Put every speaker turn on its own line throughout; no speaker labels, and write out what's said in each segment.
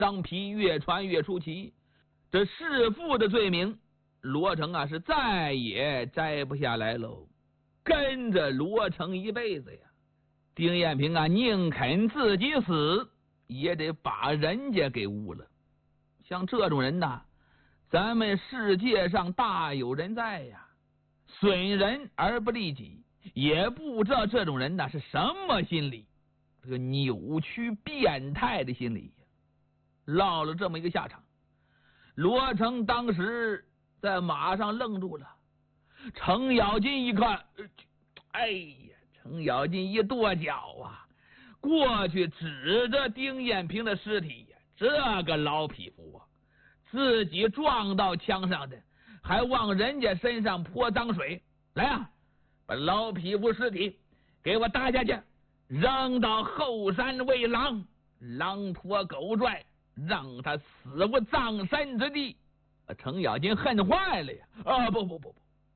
桑皮越传越出奇，这弑父的罪名，罗成啊是再也摘不下来喽，跟着罗成一辈子呀。丁彦平啊，宁肯自己死，也得把人家给误了。像这种人呐，咱们世界上大有人在呀，损人而不利己，也不知道这种人呐是什么心理，这个扭曲变态的心理，落了这么一个下场。罗成当时在马上愣住了，程咬金一看，哎呀，程咬金一跺脚啊，过去指着丁彦平的尸体呀，这个老匹夫啊，自己撞到墙上的，还往人家身上泼脏水，来啊，把老匹夫尸体给我打下去，扔到后山喂狼，狼拖狗拽，让他死无葬身之地。程咬金恨坏了呀！不，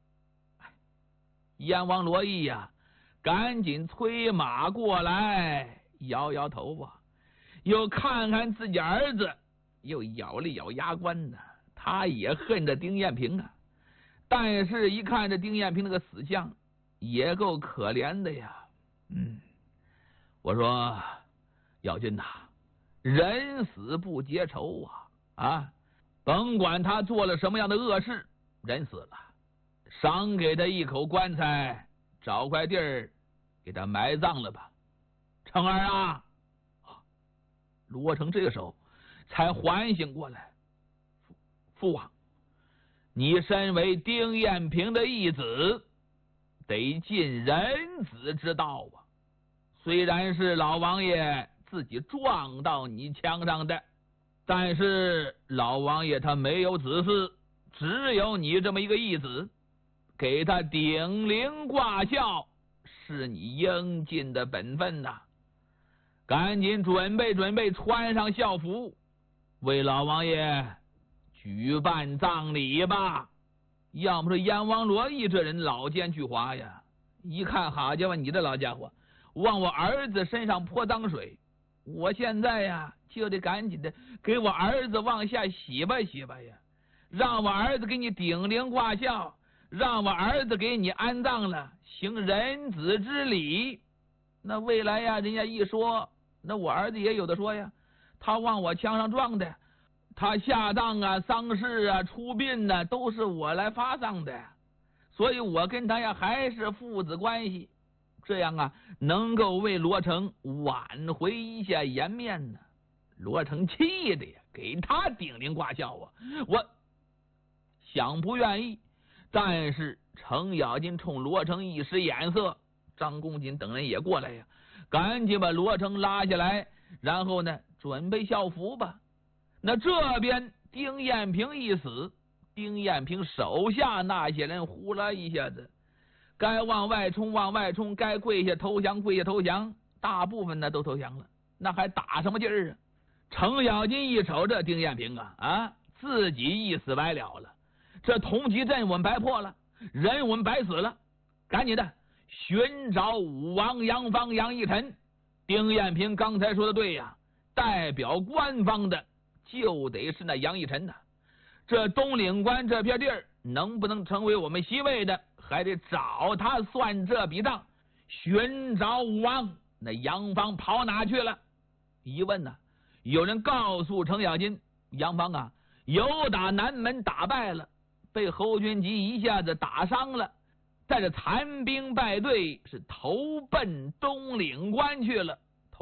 燕王罗毅呀，赶紧催马过来，摇摇头啊，又看看自己儿子，又咬了咬牙关呢。他也恨着丁彦平啊，但是一看这丁彦平那个死相，也够可怜的呀。我说咬金呐，人死不结仇啊！甭管他做了什么样的恶事，人死了，赏给他一口棺材，找块地儿给他埋葬了吧。成儿啊，罗成这个时候才缓醒过来，父王，你身为丁彦平的义子，得尽人子之道啊。虽然是老王爷自己撞到你墙上的，但是老王爷他没有子嗣，只有你这么一个义子，给他顶灵挂孝是你应尽的本分呐。赶紧准备穿上孝服，为老王爷举办葬礼吧。要么说燕王罗毅这人老奸巨猾呀，一看好家伙，你这老家伙往我儿子身上泼脏水，我现在呀就得赶紧的给我儿子往下洗吧呀，让我儿子给你顶灵挂孝，让我儿子给你安葬了，行人子之礼。那未来呀，人家一说，那我儿子也有的说呀，他往我墙上撞的，他下葬啊、丧事啊、出殡啊，都是我来发丧的，所以我跟他呀还是父子关系，这样啊能够为罗成挽回一下颜面呢。罗成气的呀，给他顶灵挂孝啊！我想不愿意，但是程咬金冲罗成一使眼色，张公瑾等人也过来呀，赶紧把罗成拉下来，然后呢准备孝服吧。那这边丁彦平一死，丁彦平手下那些人呼啦一下子，该往外冲，该跪下投降，大部分呢都投降了，那还打什么劲儿啊？程咬金一瞅这丁彦平自己一死百了了，这同济阵我们白破了，人我们白死了，赶紧的寻找武王杨方杨义臣。丁彦平刚才说的对呀，代表官方的就得是那杨义臣呐。这东岭关这片地儿能不能成为我们西魏的，还得找他算这笔账。寻找武王，那杨方跑哪去了？一问呢，有人告诉程咬金，杨方啊有打南门打败了，被侯君集一下子打伤了，带着残兵败队是投奔东岭关去了，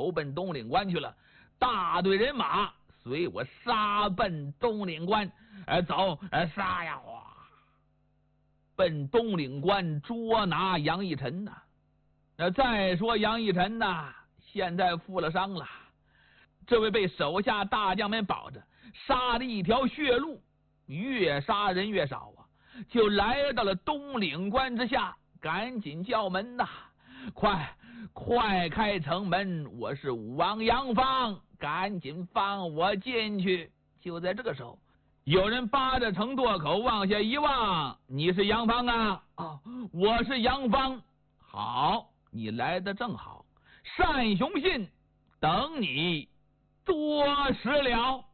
大队人马随我杀奔东岭关，走，杀呀！哇，奔东岭关捉拿杨义臣呐。那再说杨义臣呐，现在负了伤了，这位被手下大将们保着，杀了一条血路，越杀人越少啊，就来到了东岭关之下，赶紧叫门呐，快开城门，我是武王杨方，赶紧放我进去。就在这个时候，有人扒着城垛口往下一望，你是杨方啊？我是杨方。好，你来的正好，单雄信等你多时了。